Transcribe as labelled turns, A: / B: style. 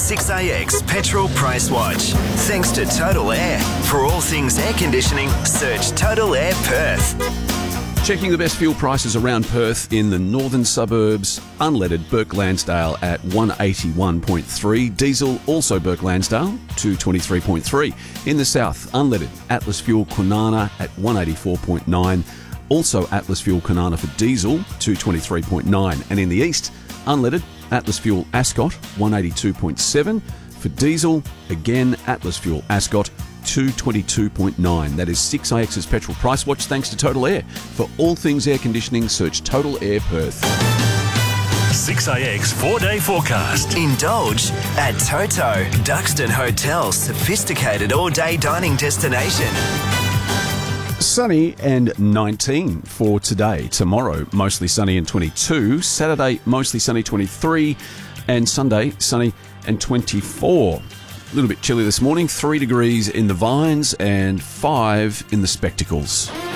A: 6AX Petrol Price Watch. Thanks to Total Air. For all things air conditioning, search Total Air Perth.
B: Checking the best fuel prices around Perth in the northern suburbs. Unleaded Burke Lansdale at 181.3. Diesel also Burke Lansdale 223.3. In the south, unleaded Atlas Fuel Kwinana at 184.9. Also Atlas Fuel Kwinana for diesel 223.9. And in the east, unleaded Atlas Fuel Ascot 182.7. For diesel, again Atlas Fuel Ascot 222.9. That is 6AX's Petrol Price Watch thanks to Total Air. For all things air conditioning, search Total Air Perth.
C: 6AX 4-day forecast.
A: Indulge at Toto, Duxton Hotel, sophisticated all-day dining destination.
B: Sunny and 19 for today. Tomorrow, mostly sunny and 22. Saturday, mostly sunny, 23. And Sunday, sunny and 24. A little bit chilly this morning, 3 degrees in the Vines and 5 in the Spectacles.